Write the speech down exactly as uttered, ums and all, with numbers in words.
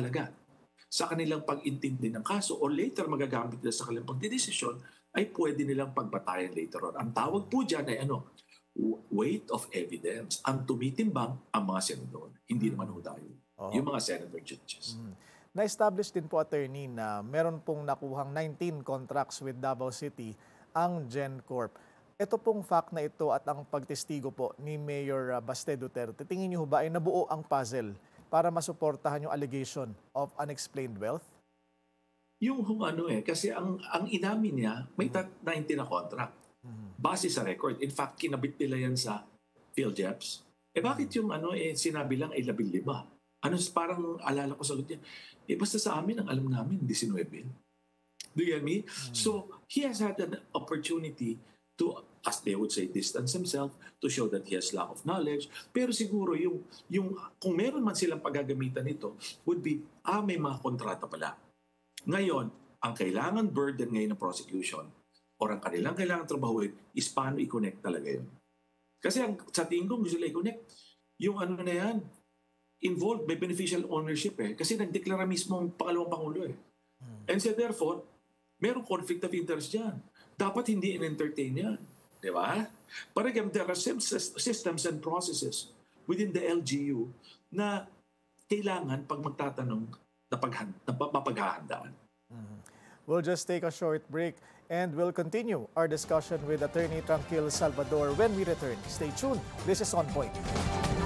mahalaga sa kanilang pag-intindi ng kaso o later magagamit nila sa kanilang pagdidesisyon ay pwede nilang pagbatayan later on. Ang tawag po dyan ay ano, weight of evidence. Ang tumitimbang ang mga senador. Hindi naman ho tayo. Oo. Yung mga senator judges. Mm. Na-establish din po, attorney, na meron pong nakuhang nineteen contracts with Davao City ang GenCorp. Ito pong fact na ito at ang pagtestigo po ni Mayor uh, Baste Duterte, tingin niyo ba ay nabuo ang puzzle para masuportahan yung allegation of unexplained wealth? Yung kung ano eh, kasi ang, ang inamin niya, may nineteen na contract. Base sa record. In fact, kinabit nila yan sa PhilJeps. Eh bakit yung ano eh, sinabi lang ay labing lima? Ano, parang alala ko sagot niya, eh basta sa amin, ang alam namin, nineteen. Do you get me? Mm. So, he has had an opportunity to, as they would say, distance himself, to show that he has lack of knowledge. Pero siguro, yung, yung, kung meron man silang paggagamitan nito, would be, ah, may mga kontrata pala. Ngayon, ang kailangan burden ngayon ng prosecution, or ang kanilang kailangan trabahuin, is paano i-connect talaga yun. Kasi ang, sa tingin ko, gusto nila i-connect, yung ano na yan, involved by beneficial ownership eh. Kasi nagdeklara mismo ang pangalawang pangulo eh. Hmm. And so therefore, merong conflict of interest dyan. Dapat hindi in-entertain yan. Di ba? But again, there are systems and processes within the L G U na kailangan pag magtatanong na, paghand- na mapaghahandaan. Hmm. We'll just take a short break and we'll continue our discussion with Attorney Tranquil Salvador when we return. Stay tuned. This is On Point.